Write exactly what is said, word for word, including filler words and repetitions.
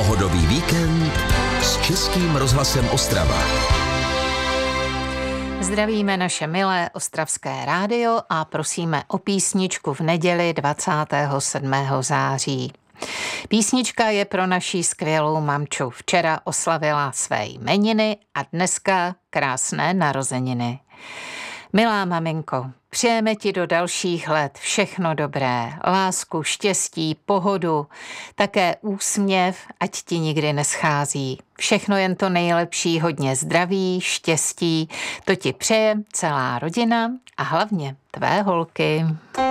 Pohodový víkend s Českým rozhlasem Ostrava. Zdravíme naše milé ostravské rádio a prosíme o písničku v neděli dvacátého sedmého září. Písnička je pro naší skvělou mamču. Včera oslavila své jmeniny a dneska krásné narozeniny. Milá maminko, přejeme ti do dalších let všechno dobré, lásku, štěstí, pohodu, také úsměv, ať ti nikdy neschází. Všechno jen to nejlepší, hodně zdraví, štěstí, to ti přeje celá rodina a hlavně tvé holky.